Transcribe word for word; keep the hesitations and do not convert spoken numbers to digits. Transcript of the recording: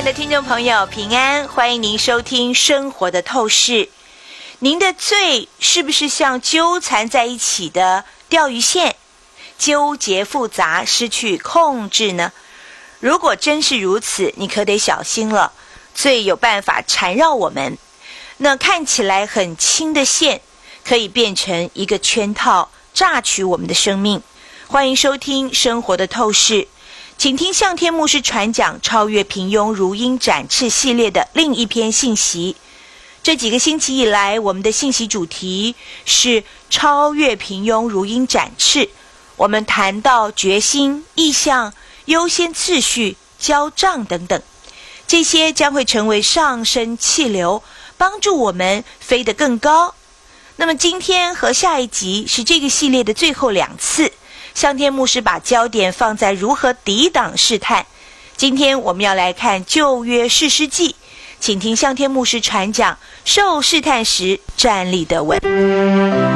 的听众朋友平安，欢迎您收听生活的透视。您的罪是不是像纠缠在一起的钓鱼线，纠结复杂，失去控制呢？如果真是如此，你可得小心了。罪有办法缠绕我们，那看起来很轻的线可以变成一个圈套，榨取我们的生命。欢迎收听生活的透视，请听向天牧师传讲超越平庸如鹰展翅系列的另一篇信息。这几个星期以来，我们的信息主题是超越平庸如鹰展翅。我们谈到决心、意向、优先次序、交账等等，这些将会成为上升气流，帮助我们飞得更高。那么今天和下一集是这个系列的最后两次，向天牧师把焦点放在如何抵挡试探。今天我们要来看旧约士师记，请听向天牧师传讲受试探时站立得稳。